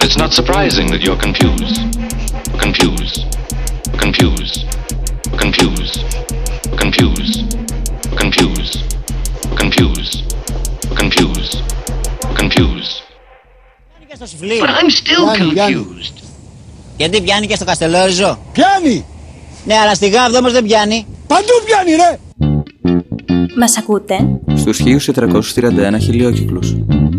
It's not surprising that you're confused. Confused. Confused. Confused. Confused. Confused. Confused. Confused. Confused. But I'm still confused. Γιατί πιάνει και στο Καστελόριζο? Πιάνει! Ναι, αλλά στη Γάβδο όμως δεν πιάνει. Παντού πιάνει, ρε! Μας ακούτε? Στους 1431 χιλιόκυκλους.